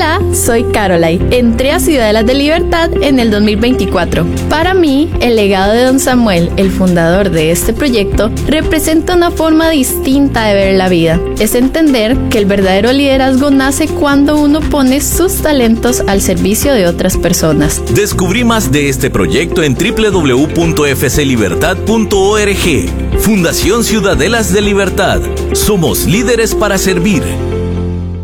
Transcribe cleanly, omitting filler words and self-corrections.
Hola, soy Caroline. Entré a Ciudadelas de Libertad en el 2024. Para mí, el legado de Don Samuel, el fundador de este proyecto, representa una forma distinta de ver la vida. Es entender que el verdadero liderazgo nace cuando uno pone sus talentos al servicio de otras personas. Descubrí más de este proyecto en www.fclibertad.org. Fundación Ciudadelas de Libertad. Somos líderes para servir.